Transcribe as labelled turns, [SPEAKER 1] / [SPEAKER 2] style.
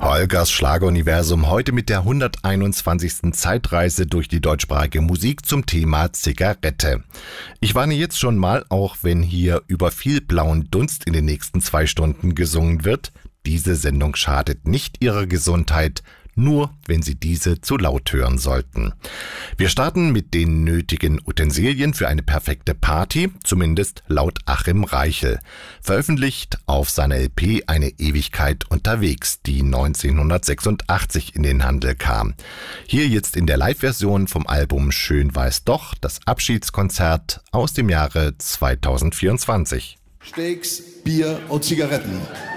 [SPEAKER 1] Holgers Schlageruniversum heute mit der 121. Zeitreise durch die deutschsprachige Musik zum Thema Zigarette. Ich warne jetzt schon mal, auch wenn hier über viel blauen Dunst in den nächsten 2 Stunden gesungen wird, diese Sendung schadet nicht Ihrer Gesundheit, nur wenn Sie diese zu laut hören sollten. Wir starten mit den nötigen Utensilien für eine perfekte Party, zumindest laut Achim Reichel. Veröffentlicht auf seiner LP Eine Ewigkeit unterwegs, die 1986 in den Handel kam. Hier jetzt in der Live-Version vom Album Schön war's doch, das Abschiedskonzert aus dem Jahre 2024.
[SPEAKER 2] Steaks, Bier und Zigaretten.